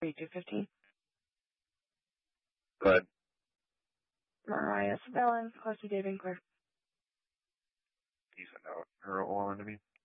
3215. Go ahead. Mariah Sabellin, close to Dave Inkler. You sent out her one to me.